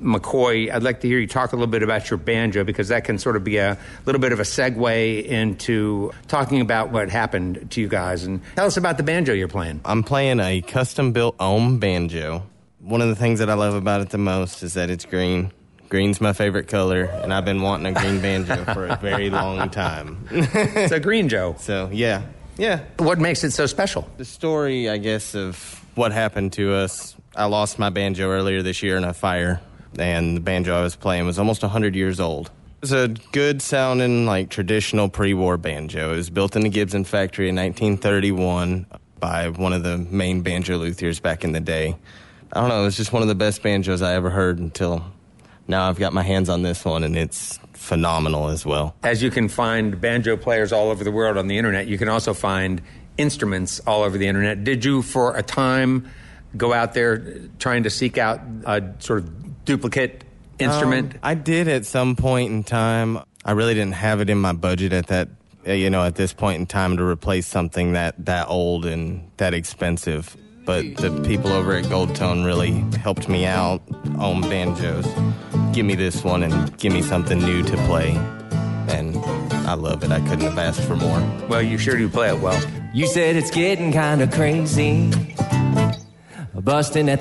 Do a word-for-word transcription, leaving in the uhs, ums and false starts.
McCoy, I'd like to hear you talk a little bit about your banjo, because that can sort of be a little bit of a segue into talking about what happened to you guys. And tell us about the banjo you're playing. I'm playing a custom-built Ohm banjo. One of the things that I love about it the most is that it's green. Green's my favorite color, and I've been wanting a green banjo for a very long time. It's a green Joe. So, yeah. Yeah. What makes it so special? The story, I guess, of what happened to us. I lost my banjo earlier this year in a fire, and the banjo I was playing was almost one hundred years old. It was a good-sounding, like, traditional pre-war banjo. It was built in the Gibson factory in nineteen thirty-one by one of the main banjo luthiers back in the day. I don't know, it was just one of the best banjos I ever heard until now I've got my hands on this one, and it's phenomenal as well. As you can find banjo players all over the world on the internet, you can also find instruments all over the internet. Did you, for a time, go out there trying to seek out a sort of duplicate instrument? Um, I did at some point in time. I really didn't have it in my budget at that, you know, at this point in time to replace something that, that old and that expensive. But the people over at Gold Tone really helped me out on banjos. Give me this one and give me something new to play. And I love it. I couldn't have asked for more. Well, you sure do play it well. You said it's getting kind of crazy, busting at